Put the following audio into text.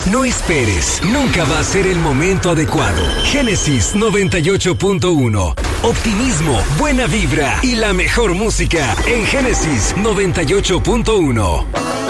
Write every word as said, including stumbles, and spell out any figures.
No esperes, nunca va a ser el momento adecuado. Génesis noventa y ocho punto uno. Optimismo, buena vibra y la mejor música en Génesis noventa y ocho punto uno.